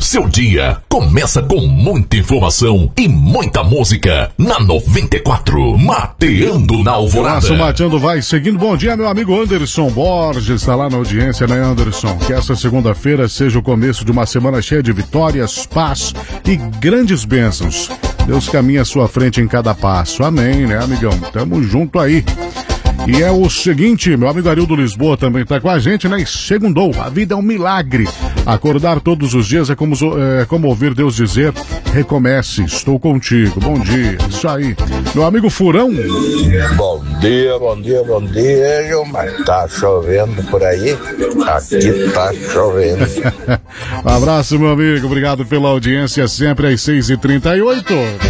seu dia começa com muita informação e muita música na 94, Mateando na Alvorada. Nosso Mateando vai seguindo. Bom dia, meu amigo Anderson Borges, está lá na audiência, né, Anderson? Que essa segunda-feira seja o começo de uma semana cheia de vitórias, paz e grandes bênçãos. Deus caminha à sua frente em cada passo. Amém, né, amigão? Tamo junto aí. E é o seguinte, meu amigo Arildo Lisboa também tá com a gente, né? E segundou, a vida é um milagre. Acordar todos os dias é como ouvir Deus dizer, recomece, estou contigo. Bom dia, isso aí. Meu amigo Furão. Bom dia, Gilmar. Tá chovendo por aí? Aqui tá chovendo. Um abraço, meu amigo, obrigado pela audiência, sempre às 6h38.